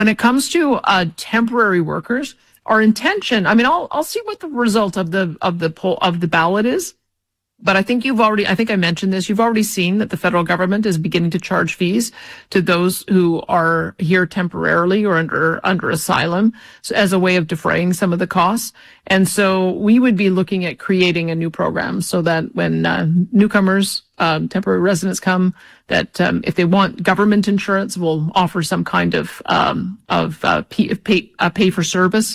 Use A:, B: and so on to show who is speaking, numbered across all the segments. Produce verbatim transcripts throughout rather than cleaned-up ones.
A: When it comes to uh, temporary workers, our intention, I mean, I'll I'll see what the result of the of the poll of the ballot is. But I think you've already, I think I mentioned this, you've already seen that the federal government is beginning to charge fees to those who are here temporarily or under, under asylum as a way of defraying some of the costs. And so we would be looking at creating a new program so that when uh, newcomers, um, temporary residents come, that um, if they want government insurance, we'll offer some kind of, um, of uh, pay, pay, uh, pay for service,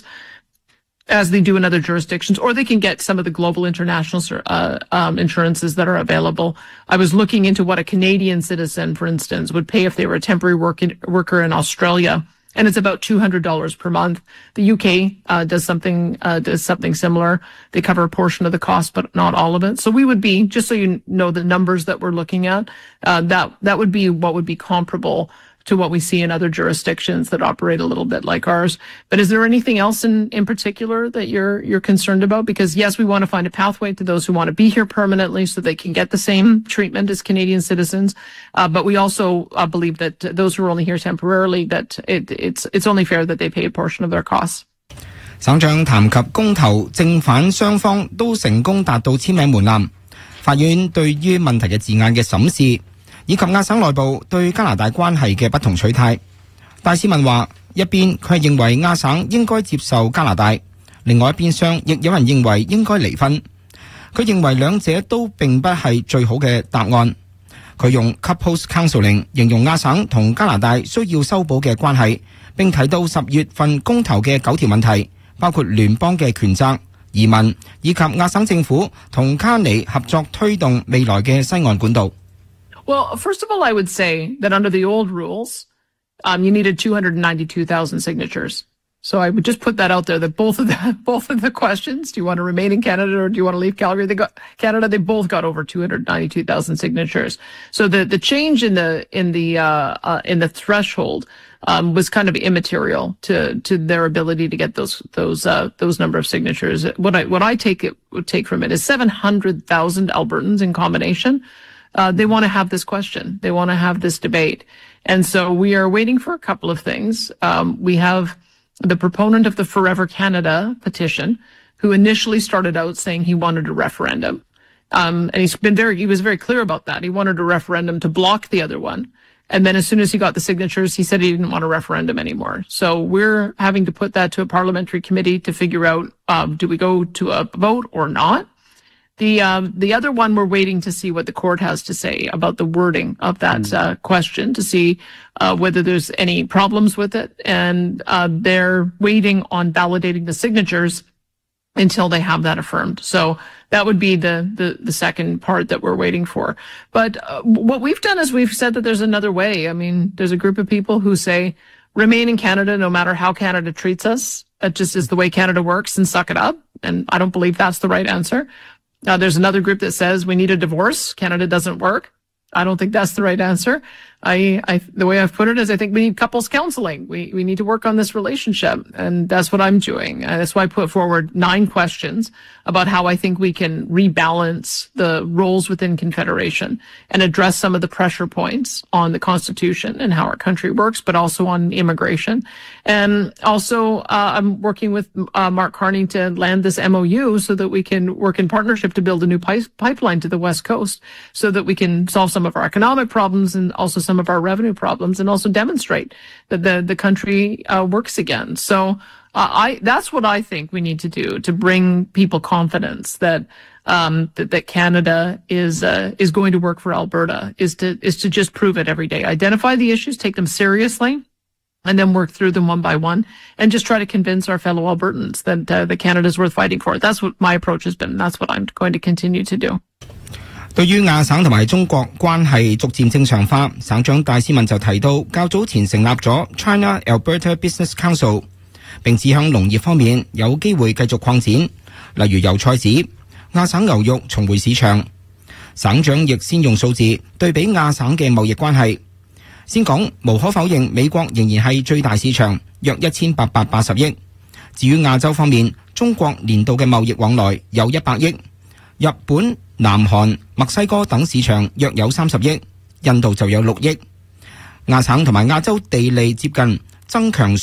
A: as they do in other jurisdictions, or they can get some of the global international uh, um, insurances that are available. I was looking into what a Canadian citizen, for instance, would pay if they were a temporary work in, worker in Australia, and it's about two hundred dollars per month. The U K uh, does something uh, does something similar. They cover a portion of the cost, but not all of it. So we would be, just so you know the numbers that we're looking at, uh, that that would be what would be comparable to what we see in other jurisdictions that operate a little bit like ours. But is there anything else in, in particular that you're you're concerned about? Because yes, we want to find a pathway to those who want to be here permanently so they can get the same treatment as Canadian citizens. Uh, but we also uh, believe that those who are only here temporarily, that it, it's it's only fair that they pay a portion of their costs.
B: 省長談及公投正反雙方都成功達到簽名門檻，法院對於問題嘅字眼嘅審視，以及亞省內部對加拿大關係嘅不同取態。戴斯文話：一邊佢係認為亞省應該接受加拿大，另外一邊廂亦有人認為應該離婚。佢認為兩者都並不係最好嘅答案。佢用 couples counselling 形容亞省同加拿大需要修補嘅關係，並提到十月份公投嘅九條問題，包括聯邦嘅權責、移民以及亞省政府同卡尼合作推動未來嘅西岸管道。
A: Well, first of all, I would say that under the old rules, um, you needed two hundred ninety-two thousand signatures. So I would just put that out there that both of the, both of the questions, do you want to remain in Canada or do you want to leave Calgary? They got Canada, they both got over two hundred ninety-two thousand signatures. So the, the change in the, in the, uh, uh, in the threshold, um, was kind of immaterial to, to their ability to get those, those, uh, those number of signatures. What I, what I take it, would take from it is seven hundred thousand Albertans in combination. Uh, they want to have this question. They want to have this debate. And so we are waiting for a couple of things. Um, we have the proponent of the Forever Canada petition, who initially started out saying he wanted a referendum. Um, and he's been very, he was very clear about that. He wanted a referendum to block the other one. And then as soon as he got the signatures, he said he didn't want a referendum anymore. So we're having to put that to a parliamentary committee to figure out, um, do we go to a vote or not? The um, the other one, we're waiting to see what the court has to say about the wording of that uh, question, to see uh, whether there's any problems with it. And uh, they're waiting on validating the signatures until they have that affirmed. So that would be the the, the second part that we're waiting for. But uh, what we've done is we've said that there's another way. I mean, there's a group of people who say, remain in Canada no matter how Canada treats us. That just is the way Canada works, and suck it up. And I don't believe that's the right answer. Uh, there's another group that says we need a divorce. Canada doesn't work. I don't think that's the right answer. I, I, the way I've put it is I think we need couples counseling. We, we need to work on this relationship. And that's what I'm doing. And that's why I put forward nine questions about how I think we can rebalance the roles within Confederation and address some of the pressure points on the Constitution and how our country works, but also on immigration. And also, uh, I'm working with uh, Mark Carney to land this M O U so that we can work in partnership to build a new pi- pipeline to the West Coast so that we can solve some of our economic problems and also some of our revenue problems, and also demonstrate that the, the country uh, works again. So uh, I that's what I think we need to do to bring people confidence that um, that, that Canada is uh, is going to work for Alberta, is to is to just prove it every day. Identify the issues, take them seriously, and then work through them one by one, and just try to convince our fellow Albertans that uh, that Canada is worth fighting for. That's what my approach has been. That's what I'm going to continue to do.
B: 對於亞省同埋中國關係逐漸正常化，省長戴斯文就提到，較早前成立咗 China Alberta Business Council， 並指向農業方面有機會繼續擴展，例如油菜籽、亞省牛肉重回市場。省長亦先用數字對比亞省嘅貿易關係。先講無可否認，美國仍然係最大市場，約一千八百八十億。至於亞洲方面，中國年度嘅貿易往來有一百億，日本、南韓、墨西哥等市場約有三十億，印度就有六億。亞省同埋亞洲地利接近，增強